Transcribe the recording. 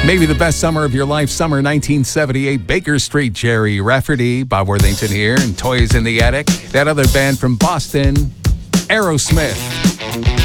Maybe the best summer of your life, summer 1978, Baker Street, Jerry Rafferty, Bob Worthington here, and Toys in the Attic. That other band from Boston, Aerosmith.